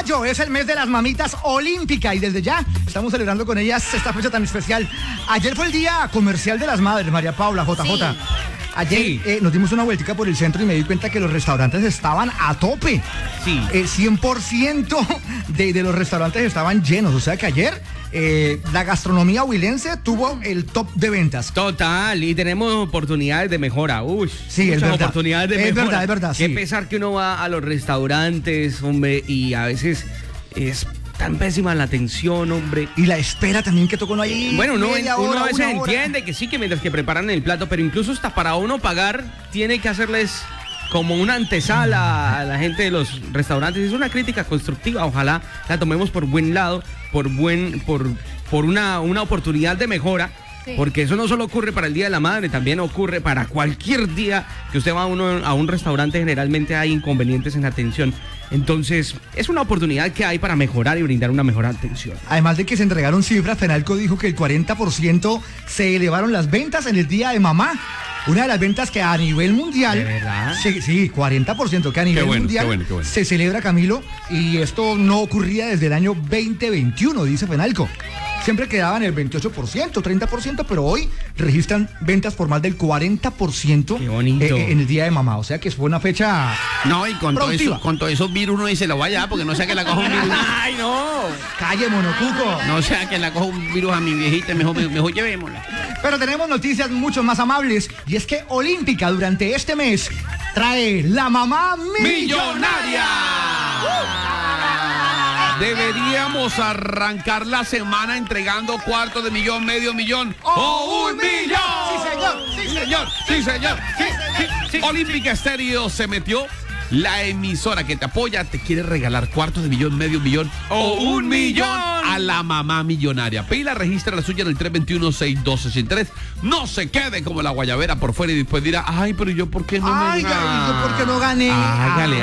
mayo es el mes de las mamitas olímpica y desde ya estamos celebrando con ellas esta fecha tan especial. Ayer fue el día comercial de las madres, María Paula, JJ. Sí. Ayer nos dimos una vueltica por el centro y me di cuenta que los restaurantes estaban a tope. Sí. 100% de los restaurantes estaban llenos. O sea que ayer la gastronomía huilense tuvo el top de ventas. Total, y tenemos oportunidades de mejora. Uy, sí, es verdad. Oportunidades de mejora. Es verdad. Qué pesar que uno va a los restaurantes, hombre, y a veces es tan pésima la atención, hombre. Y la espera también que tocó no ahí. Bueno, uno a veces entiende que sí, que mientras que preparan el plato, pero incluso hasta para uno pagar, tiene que hacerles como una antesala a la gente de los restaurantes. Es una crítica constructiva, ojalá la tomemos por buen lado, por una oportunidad de mejora. Sí. Porque eso no solo ocurre para el Día de la Madre, también ocurre para cualquier día que usted va a un restaurante. Generalmente hay inconvenientes en la atención. Entonces, es una oportunidad que hay para mejorar y brindar una mejor atención. Además de que se entregaron cifras, Fenalco dijo que el 40% se elevaron las ventas en el Día de Mamá. Una de las ventas que a nivel mundial... ¿De verdad? Sí, 40% que a nivel mundial qué bueno. Se celebra, Camilo, y esto no ocurría desde el año 2021, dice Fenalco. Siempre quedaban el 28%, 30%, pero hoy registran ventas por más del 40%. Qué bonito. En el Día de Mamá. O sea que fue una fecha. No, y con todos esos virus uno dice, lo vaya, porque no sea que la coja un virus. ¡Ay, no! ¡Calle, monocuco! No sea que la coja un virus a mi viejita, mejor llevémosla. Pero tenemos noticias mucho más amables, y es que Olímpica durante este mes trae la mamá millonaria. Deberíamos arrancar la semana entregando cuartos de millón, medio millón o 1 millón. Sí, señor. Sí. Olímpica Estéreo se metió. La emisora que te apoya te quiere regalar cuartos de millón, medio millón o 1 millón a la mamá millonaria. Pila, registra la suya en el 321-6263. No se quede como la guayabera por fuera y después dirá, ay, pero yo ¿por qué no me gané? ¿Yo por qué no gané? Hágale.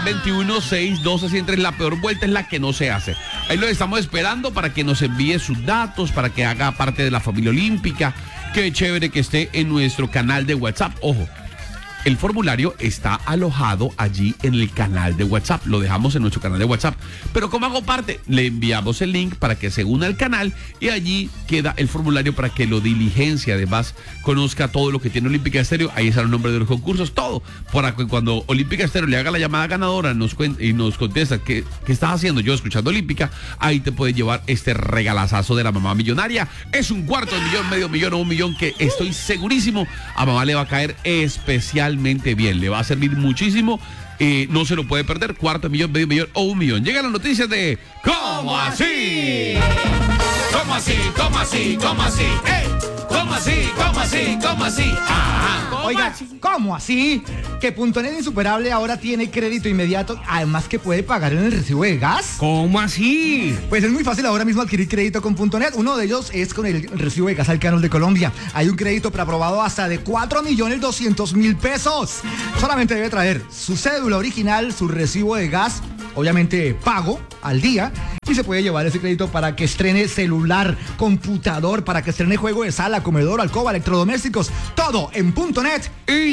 321-6263. La peor vuelta es la que no se hace. Ahí lo estamos esperando para que nos envíe sus datos, para que haga parte de la familia olímpica. Qué chévere que esté en nuestro canal de WhatsApp. Ojo. El formulario está alojado allí en el canal de WhatsApp. Lo dejamos en nuestro canal de WhatsApp. Pero ¿cómo hago parte? Le enviamos el link para que se una al canal y allí queda el formulario para que lo diligencie. Además, conozca todo lo que tiene Olímpica Estéreo. Ahí está el nombre de los concursos, todo. Para que cuando Olímpica Estéreo le haga la llamada ganadora y nos contesta ¿qué estás haciendo yo escuchando Olímpica? Ahí te puede llevar este regalazazo de la mamá millonaria. Es un cuarto de millón, medio millón o 1 millón que estoy segurísimo a mamá le va a caer especialmente bien, le va a servir muchísimo, no se lo puede perder. Cuarto de millón, medio millón o 1 millón. Llegan las noticias de ¿Cómo así? ¿Cómo así? ¿Cómo así? ¿Cómo así? ¿Cómo así? ¿Cómo así? ¿Cómo así? Oiga, ¿cómo así? Que Puntonet Insuperable ahora tiene crédito inmediato, además que puede pagar en el recibo de gas. ¿Cómo así? Pues es muy fácil ahora mismo adquirir crédito con Puntonet. Uno de ellos es con el recibo de gas Alcanos de Colombia. Hay un crédito preaprobado hasta de 4.200.000 pesos. Solamente debe traer su cédula original, su recibo de gas, obviamente pago al día, y se puede llevar ese crédito para que estrene celular, computador, para que estrene juego de sala, comedor, alcoba, electrodomésticos, todo en Puntonet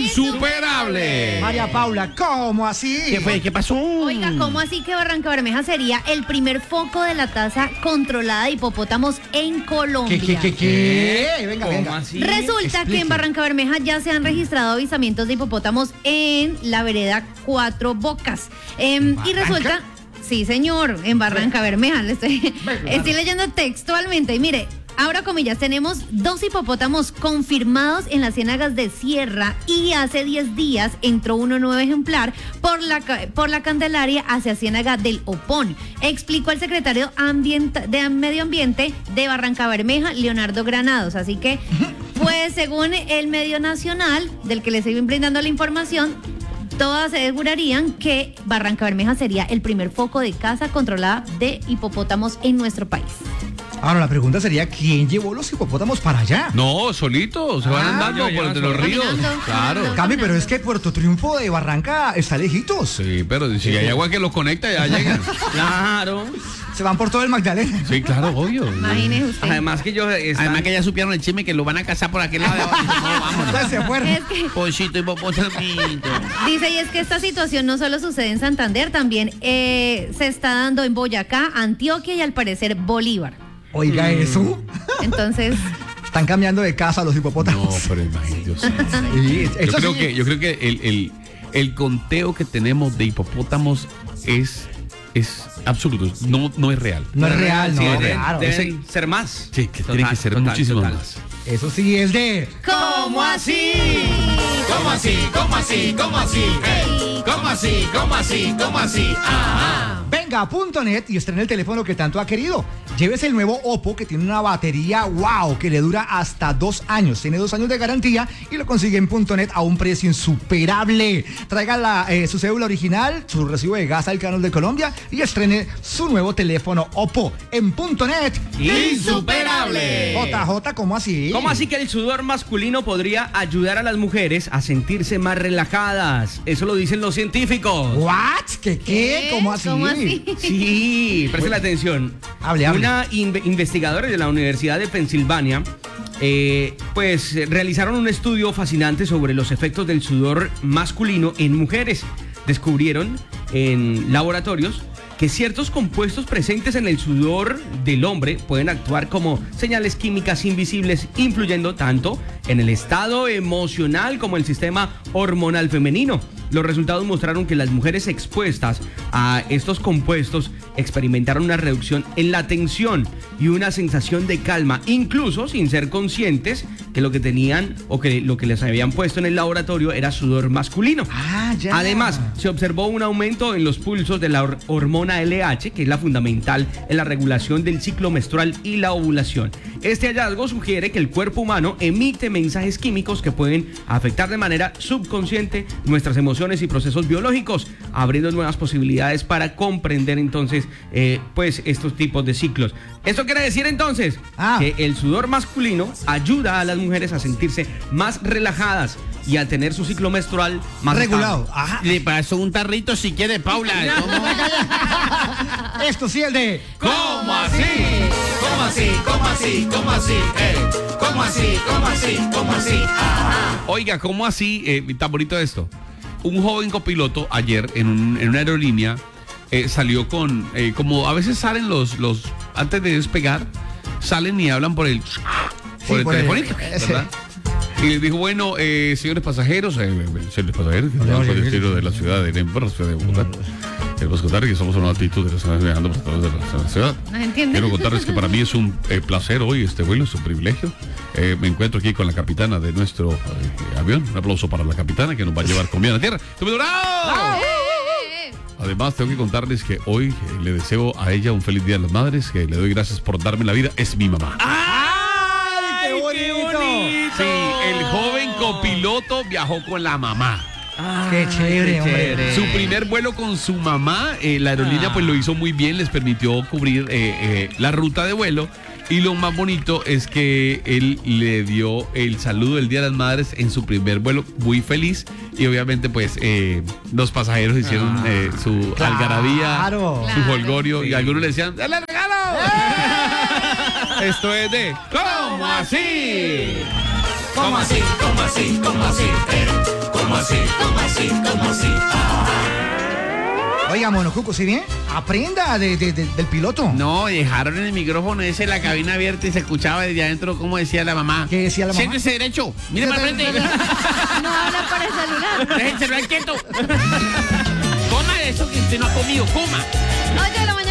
Insuperable. María Paula, ¿cómo así? ¿Qué fue? ¿Qué pasó? Oiga, ¿cómo así que Barranca Bermeja sería el primer foco de la tasa controlada de hipopótamos en Colombia? ¿Qué? Venga. ¿Así? Resulta que en Barranca Bermeja ya se han registrado avistamientos de hipopótamos en la vereda Cuatro Bocas. Y resulta... Sí, señor, en Barranca Bermeja. Estoy leyendo textualmente. Y mire, abro comillas, tenemos 2 hipopótamos confirmados en las ciénagas de Sierra y hace 10 días entró uno nuevo ejemplar por la Candelaria hacia Ciénaga del Opón. Explicó el secretario de Medio Ambiente de Barranca Bermeja, Leonardo Granados. Así que, pues, según el medio nacional del que les estoy brindando la información, todas asegurarían que Barranca Bermeja sería el primer foco de caza controlada de hipopótamos en nuestro país. Ahora la pregunta sería, ¿quién llevó los hipopótamos para allá? No, solitos, se van andando por entre los ríos. Caminando, Claro. caminando. Cami, pero es que Puerto Triunfo de Barranca está lejitos. Sí, pero si hay agua que los conecta, ya llegan. Claro. Se van por todo el Magdalena. Sí, claro, obvio. Imagínese usted. Además que ellos están... Además que ya supieron el chisme que lo van a cazar por aquel lado de abajo. No, vámonos. Entonces se fueron. Es que Pollito y popotamito. dice, y es que esta situación no solo sucede en Santander, también se está dando en Boyacá, Antioquia y al parecer Bolívar. Oiga eso. Entonces, Están cambiando de casa los hipopótamos. No, pero imagínate. Sí, Yo eso creo sí. que el conteo que tenemos de hipopótamos es absurdo, no es real. No es real, no, Sí, claro. deben ser más. Sí, que tiene que ser muchísimo más. Eso sí es de... ¿cómo así? ¿Cómo así? ¿Cómo así? ¿Cómo así? Ey, ¿cómo así? ¿Cómo así? ¿Cómo así? Ajá. Venga.net y estrena el teléfono que tanto ha querido. Llévese el nuevo Oppo que tiene una batería wow que le dura hasta 2 años. Tiene 2 años de garantía y lo consigue en .net a un precio insuperable. Traiga su cédula original, su recibo de gas al Canal de Colombia y estrene su nuevo teléfono Oppo en .net. ¡Insuperable! JJ, ¿cómo así? ¿Cómo así que el sudor masculino podría ayudar a las mujeres a sentirse más relajadas? Eso lo dicen los científicos. ¿What? ¿Qué? ¿Cómo así? ¿Cómo así? Sí, presten atención. Hable. Una investigadora de la Universidad de Pensilvania pues realizaron un estudio fascinante sobre los efectos del sudor masculino en mujeres. Descubrieron en laboratorios que ciertos compuestos presentes en el sudor del hombre pueden actuar como señales químicas invisibles, influyendo tanto en el estado emocional como el sistema hormonal femenino. Los resultados mostraron que las mujeres expuestas a estos compuestos experimentaron una reducción en la tensión y una sensación de calma, incluso sin ser conscientes que lo que tenían o que lo que les habían puesto en el laboratorio era sudor masculino. Ah, ya. Además, se observó un aumento en los pulsos de la hormona LH, que es la fundamental en la regulación del ciclo menstrual y la ovulación. Este hallazgo sugiere que el cuerpo humano emite mensajes químicos que pueden afectar de manera subconsciente nuestras emociones y procesos biológicos, abriendo nuevas posibilidades para comprender entonces pues estos tipos de ciclos. Esto quiere decir entonces que el sudor masculino ayuda a las mujeres a sentirse más relajadas y a tener su ciclo menstrual más regulado. estable. Ajá. Le paso un tarrito si quiere, Paula. Esto sí es de... ¿Cómo así? ¿Cómo así? ¿Cómo así? ¿Cómo así? Ey, ¿cómo así? ¿Cómo así? ¿Cómo así? Ajá. Oiga, ¿cómo así? Tan bonito esto. Un joven copiloto ayer en una aerolínea salió con, como a veces salen los antes de despegar, salen y hablan por el telefonito, ¿verdad? Y les dijo, bueno, señores pasajeros, señores pasajeros, que hablamos por el destino de la ciudad de Denver, la ciudad de Bogotá. Queremos contar que somos una altitud de la ciudad viajando por toda la ciudad. ¿No entiende? Quiero contarles que para mí es un placer hoy este vuelo, es un privilegio. Me encuentro aquí con la capitana de nuestro avión. Un aplauso para la capitana que nos va a llevar comida a la tierra. ¡Bravo! Además, tengo que contarles que hoy le deseo a ella un feliz Día de las Madres, que le doy gracias por darme la vida. Es mi mamá. ¡Ay, qué bonito! Sí, el joven copiloto viajó con la mamá. Qué chévere, hombre. Su primer vuelo con su mamá, la aerolínea pues lo hizo muy bien, les permitió cubrir la ruta de vuelo. Y lo más bonito es que él le dio el saludo del Día de las Madres en su primer vuelo, muy feliz. Y obviamente pues los pasajeros hicieron su algarabía, su jolgorio. Y algunos le decían, ¡dale regalo! Esto es de ¿Cómo así? ¿Cómo así? ¿Cómo así? ¿Cómo así? Ey, ¿cómo así? ¿Cómo así? ¿Cómo así? Ajá. Oiga, Monocuco, ¿sí bien? Aprenda del piloto. No, dejaron el micrófono ese en la cabina abierta y se escuchaba desde adentro como decía la mamá. ¿Qué decía la mamá? Siéntese derecho, mire para frente. No habla por el celular. Deje el celular quieto. Coma eso que usted no ha comido, coma. 8 de la mañana.